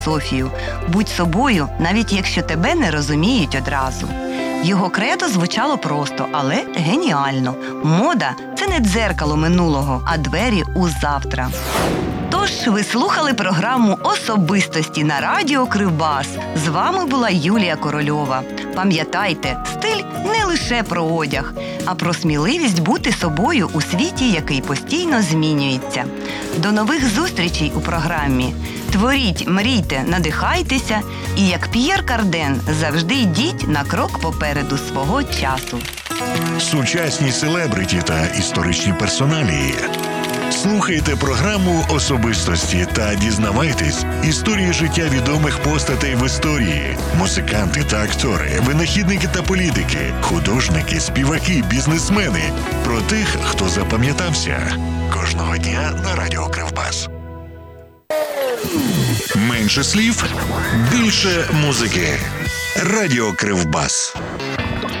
філософію «Будь собою, навіть якщо тебе не розуміють одразу». Його кредо звучало просто, але геніально. Мода – це не дзеркало минулого, а двері у завтра. Тож, ви слухали програму «Особистості» на радіо Кривбас. З вами була Юлія Корольова. Пам'ятайте, стиль не лише про одяг, а про сміливість бути собою у світі, який постійно змінюється. До нових зустрічей у програмі. Творіть, мрійте, надихайтеся і, як П'єр Карден, завжди йдіть на крок попереду свого часу. Сучасні селебриті та історичні персоналії. Слухайте програму «Особистості» та дізнавайтесь історії життя відомих постатей в історії. Музиканти та актори, винахідники та політики, художники, співаки, бізнесмени. Про тих, хто запам'ятався. Кожного дня на радіо Кривбас. Менше слів, більше музики. Радіо Кривбас.